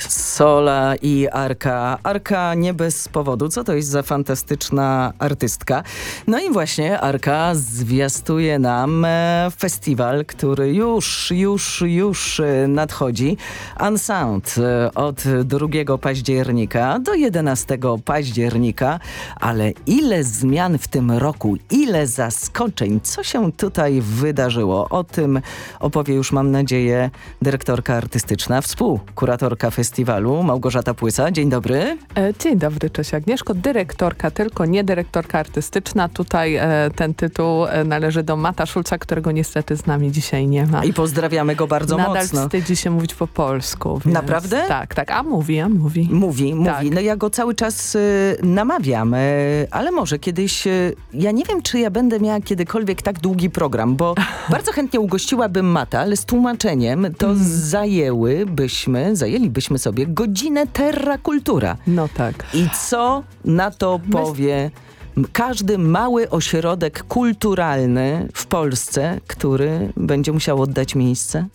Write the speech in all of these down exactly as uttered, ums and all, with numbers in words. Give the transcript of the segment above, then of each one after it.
Sola i Arka. Arka nie bez powodu. Co to jest za fantastyczna artystka? No i właśnie Arka zwiastuje nam e, festiwal, który już, już, już e, nadchodzi. Unsound e, od drugiego października do jedenastego października. Ale ile zmian w tym roku, ile zaskoczeń, co się tutaj wydarzyło? O tym opowie już, mam nadzieję, dyrektorka artystyczna, współkuratorka festiwalu Małgorzata Płysa. Dzień dobry. Dzień dobry, cześć Agnieszko. Dyrektorka tylko, nie dyrektorka artystyczna. Tutaj e, ten tytuł należy do Mata Szulca, którego niestety z nami dzisiaj nie ma. I pozdrawiamy go bardzo Nadal mocno. Nadal wstydzi się mówić po polsku. Więc... Naprawdę? Tak, tak. A mówi, a mówi. Mówi, mówi. Tak. No ja go cały czas y, namawiam, y, ale może kiedyś, y, ja nie wiem, czy ja będę miała kiedykolwiek tak długi program, bo bardzo chętnie ugościłabym Mata, ale z tłumaczeniem to mm. zajęłybyśmy, zajęlibyśmy sobie godzinę Terra Kultura. No tak. I co na to powie każdy mały ośrodek kulturalny w Polsce, który będzie musiał oddać miejsce?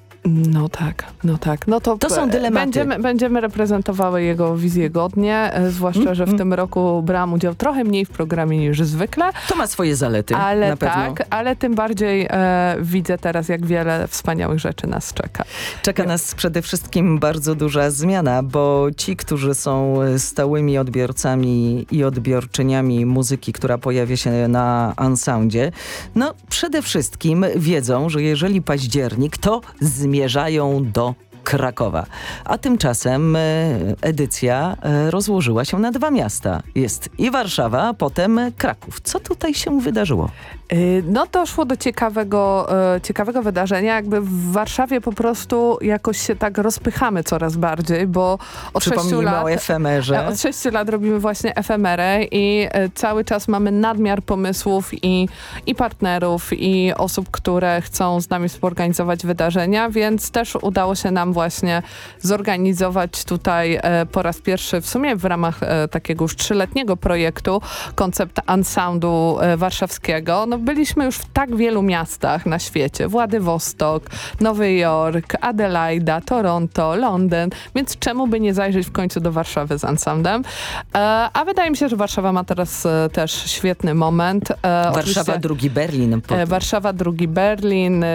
No tak, no tak. No to, to są dylematy. Będziemy, będziemy reprezentowały jego wizję godnie, e, zwłaszcza, mm, że w mm. tym roku brałam udział trochę mniej w programie niż zwykle. To ma swoje zalety, ale na pewno. Tak, ale tym bardziej e, widzę teraz, jak wiele wspaniałych rzeczy nas czeka. Czeka nas przede wszystkim bardzo duża zmiana, bo ci, którzy są stałymi odbiorcami i odbiorczyniami muzyki, która pojawia się na Unsoundzie, no przede wszystkim wiedzą, że jeżeli październik, to zmierzają do Krakowa. A tymczasem edycja rozłożyła się na dwa miasta. Jest i Warszawa, a potem Kraków. Co tutaj się wydarzyło? No doszło do ciekawego, ciekawego wydarzenia. Jakby w Warszawie po prostu jakoś się tak rozpychamy coraz bardziej, bo od sześciu lat, o efemerze. Od sześciu lat robimy właśnie efemerę i cały czas mamy nadmiar pomysłów i, i partnerów, i osób, które chcą z nami współorganizować wydarzenia, więc też udało się nam właśnie zorganizować tutaj po raz pierwszy w sumie w ramach takiego już trzyletniego projektu koncept Unsoundu warszawskiego. No byliśmy już w tak wielu miastach na świecie. Władywostok, Nowy Jork, Adelaida, Toronto, Londyn, więc czemu by nie zajrzeć w końcu do Warszawy z Unsoundem? A wydaje mi się, że Warszawa ma teraz też świetny moment. Warszawa, drugi Berlin. Potem. Warszawa, drugi Berlin,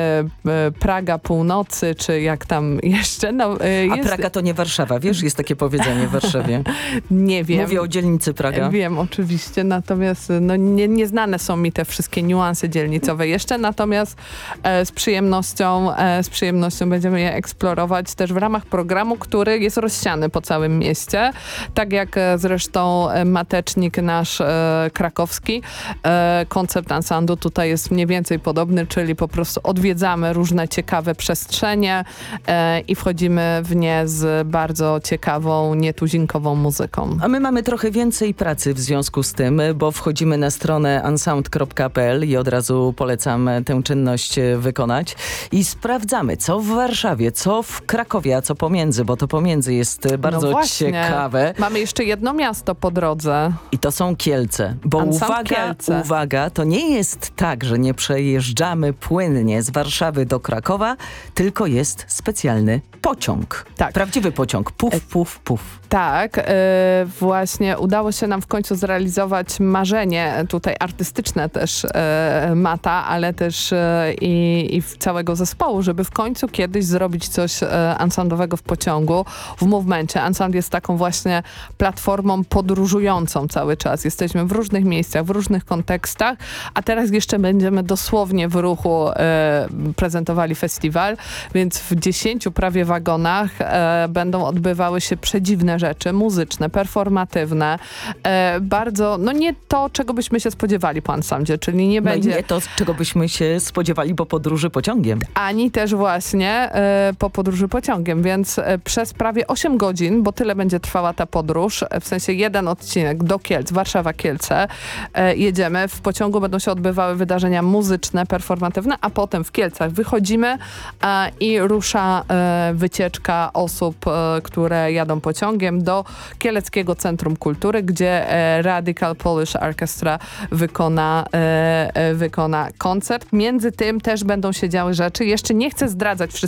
Praga północy, czy jak tam jeszcze. No, jest... A Praga to nie Warszawa, wiesz? Jest takie powiedzenie w Warszawie. Nie wiem. Mówię o dzielnicy Praga. Wiem, oczywiście, natomiast no, nie, nieznane są mi te wszystkie niuanse dzielnicowe jeszcze, natomiast e, z przyjemnością e, z przyjemnością będziemy je eksplorować też w ramach programu, który jest rozsiany po całym mieście. Tak jak e, zresztą e, matecznik nasz e, krakowski. E, koncept Unsoundu tutaj jest mniej więcej podobny, czyli po prostu odwiedzamy różne ciekawe przestrzenie e, i wchodzimy w nie z bardzo ciekawą, nietuzinkową muzyką. A my mamy trochę więcej pracy w związku z tym, bo wchodzimy na stronę unsound kropka p l i od razu polecam tę czynność wykonać i sprawdzamy, co w Warszawie, co w Krakowie, a co pomiędzy, bo to pomiędzy jest bardzo no właśnie. ciekawe. Mamy jeszcze jedno miasto po drodze. I to są Kielce, bo Unsound uwaga, Kielce. uwaga, to nie jest tak, że nie przejeżdżamy płynnie z Warszawy do Krakowa, tylko jest specjalny pociąg. Tak. Prawdziwy pociąg. Puf, puf, puf. Tak, e, właśnie udało się nam w końcu zrealizować marzenie tutaj artystyczne też e, Mata, ale też e, i, i całego zespołu, żeby w końcu kiedyś zrobić coś e, unsoundowego w pociągu, w movemencie. Unsound jest taką właśnie platformą podróżującą cały czas. Jesteśmy w różnych miejscach, w różnych kontekstach, a teraz jeszcze będziemy dosłownie w ruchu e, prezentowali festiwal, więc w dziesięciu prawie wagonach e, będą odbywały się przedziwne rzeczy, muzyczne, performatywne, e, bardzo, no nie to, czego byśmy się spodziewali po Unsoundzie, czyli nie no będzie... nie to, czego byśmy się spodziewali po podróży pociągiem. Ani też właśnie e, po podróży pociągiem, więc e, przez prawie osiem godzin, bo tyle będzie trwała ta podróż, e, w sensie jeden odcinek do Kielc, Warszawa-Kielce, e, jedziemy, w pociągu będą się odbywały wydarzenia muzyczne, performatywne, a potem w Kielcach wychodzimy e, i rusza e, wycieczka osób, e, które jadą pociągiem do Kieleckiego Centrum Kultury, gdzie e, Radical Polish Orchestra wykona, e, e, wykona koncert. Między tym też będą się działy rzeczy. Jeszcze nie chcę zdradzać wszystkich